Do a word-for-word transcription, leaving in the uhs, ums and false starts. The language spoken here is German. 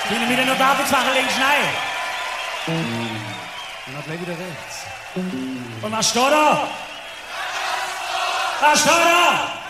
Können wir noch da bezwachen links rein? Und dann gleich wieder rechts. Und was steht da? Was steht da?